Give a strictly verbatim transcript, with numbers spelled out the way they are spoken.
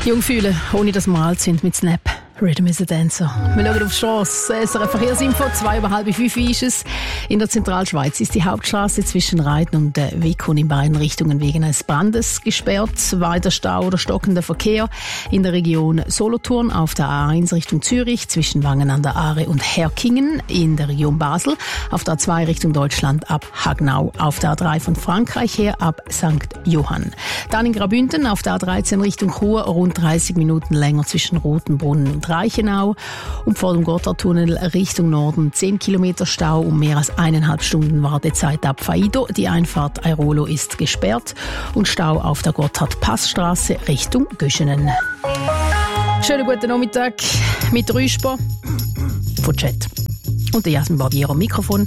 Jung fühlen, ohne dass wir alt sind mit Snap. Rhythm is a Dancer. Wir schauen auf die Strasse. S R F Verkehrsinfo, zwei über halb fünf ist es. In der Zentralschweiz ist die Hauptstraße zwischen Reiten und äh, Wickun in beiden Richtungen wegen eines Brandes gesperrt. Weiter Stau oder stockender Verkehr in der Region Solothurn auf der A eins Richtung Zürich zwischen Wangen an der Aare und Herkingen, in der Region Basel auf der A zwei Richtung Deutschland ab Hagnau, auf der A drei von Frankreich her ab Sankt Johann. Dann in Graubünden auf der A dreizehn Richtung Chur rund dreißig Minuten länger zwischen Rotenbrunnen und Reichenau und vor dem Gotthardtunnel Richtung Norden zehn Kilometer Stau und mehr als eineinhalb Stunden Wartezeit ab Faido. Die Einfahrt Airolo ist gesperrt und Stau auf der Gotthard-Passstraße Richtung Göschenen. Schönen guten Nachmittag mit Rüsper von Chat und der Jasmin Barbier am Mikrofon.